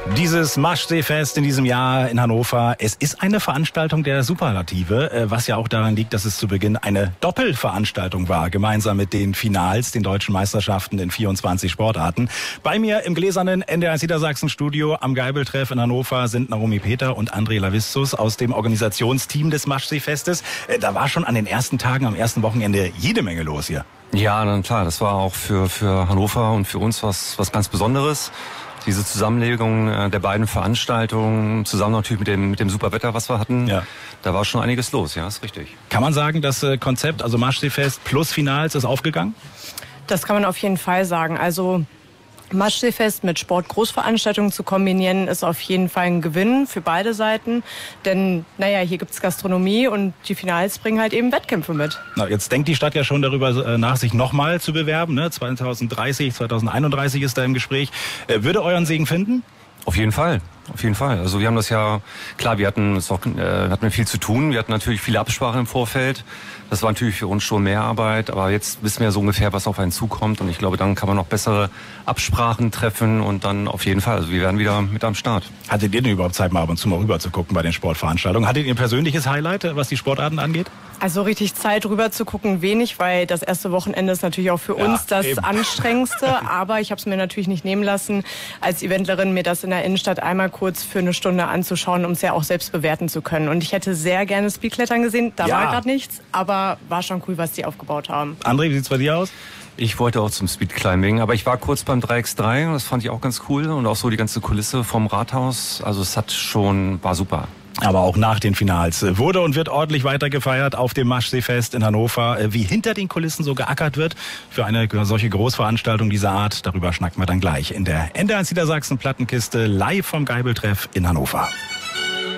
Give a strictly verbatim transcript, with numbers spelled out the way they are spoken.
Dieses Maschseefest in diesem Jahr in Hannover, es ist eine Veranstaltung der Superlative, was ja auch daran liegt, dass es zu Beginn eine Doppelveranstaltung war, gemeinsam mit den Finals, den deutschen Meisterschaften in vierundzwanzig Sportarten. Bei mir im gläsernen N D R eins Niedersachsen-Studio am Geibeltreff in Hannover sind Naomi Peter und André Lavistus aus dem Organisationsteam des Maschseefestes. Da war schon an den ersten Tagen, am ersten Wochenende jede Menge los hier. Ja, dann klar, das war auch für, für Hannover und für uns was, was ganz Besonderes. Diese Zusammenlegung der beiden Veranstaltungen, zusammen natürlich mit dem, mit dem super Wetter, was wir hatten, ja. Da war schon einiges los, ja, ist richtig. Kann man sagen, das Konzept, also Maschseefest plus Finals, ist aufgegangen? Das kann man auf jeden Fall sagen. Also Maschseefest mit Sportgroßveranstaltungen zu kombinieren, ist auf jeden Fall ein Gewinn für beide Seiten. Denn, naja, hier gibt's Gastronomie und die Finals bringen halt eben Wettkämpfe mit. Na, jetzt denkt die Stadt ja schon darüber nach, sich nochmal zu bewerben. Ne? zwanzig dreißig, zwanzig einunddreißig ist da im Gespräch. Würde euren Segen finden? Auf jeden Fall, auf jeden Fall. Also wir haben das ja, klar, wir hatten, es auch, äh, hatten wir viel zu tun. Wir hatten natürlich viele Absprachen im Vorfeld. Das war natürlich für uns schon mehr Arbeit, aber jetzt wissen wir so ungefähr, was auf einen zukommt. Und ich glaube, dann kann man noch bessere Absprachen treffen und dann auf jeden Fall. Also wir werden wieder mit am Start. Hattet ihr denn überhaupt Zeit, mal ab und zu mal rüber zu gucken bei den Sportveranstaltungen? Hattet ihr ein persönliches Highlight, was die Sportarten angeht? Also richtig Zeit rüber zu gucken wenig, weil das erste Wochenende ist natürlich auch für ja, uns das eben. Anstrengendste. Aber ich habe es mir natürlich nicht nehmen lassen, als Eventlerin mir das in der Innenstadt einmal kurz für eine Stunde anzuschauen, um es ja auch selbst bewerten zu können. Und ich hätte sehr gerne Speedklettern gesehen. Da ja. war gerade nichts, aber war schon cool, was die aufgebaut haben. André, wie sieht's bei dir aus? Ich wollte auch zum Speedclimbing, aber ich war kurz beim drei mal drei und das fand ich auch ganz cool. Und auch so die ganze Kulisse vom Rathaus. Also es hat schon, war super. Aber auch nach den Finals wurde und wird ordentlich weiter gefeiert auf dem Maschseefest in Hannover. Wie hinter den Kulissen so geackert wird für eine solche Großveranstaltung dieser Art, darüber schnacken wir dann gleich in der N D R eins Niedersachsen Plattenkiste live vom Geibeltreff in Hannover.